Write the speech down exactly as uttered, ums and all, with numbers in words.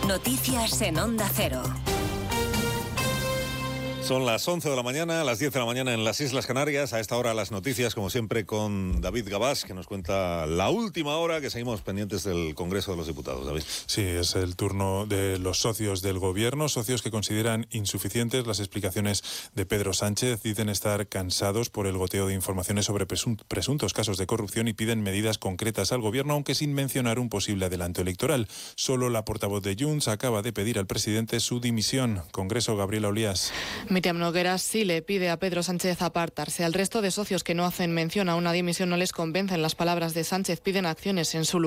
Noticias en Onda Cero. Son las once de la mañana, las diez de la mañana en las Islas Canarias. A esta hora las noticias, como siempre, con David Gabás, que nos cuenta la última hora, que seguimos pendientes del Congreso de los Diputados. David. Sí, es el turno de los socios del Gobierno, socios que consideran insuficientes las explicaciones de Pedro Sánchez. Dicen estar cansados por el goteo de informaciones sobre presuntos casos de corrupción y piden medidas concretas al Gobierno, aunque sin mencionar un posible adelanto electoral. Solo la portavoz de Junts acaba de pedir al presidente su dimisión. Congreso, Gabriela Olías. Míriam Nogueras sí le pide a Pedro Sánchez apartarse. Al resto de socios que no hacen mención a una dimisión no les convencen las palabras de Sánchez, piden acciones en su lugar.